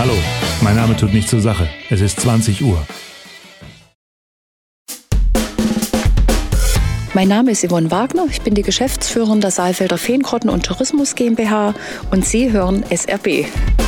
Hallo, mein Name tut nichts zur Sache. Es ist 20 Uhr. Mein Name ist Yvonne Wagner, ich bin die Geschäftsführerin der Saalfelder Feengrotten und Tourismus GmbH und Sie hören SRB.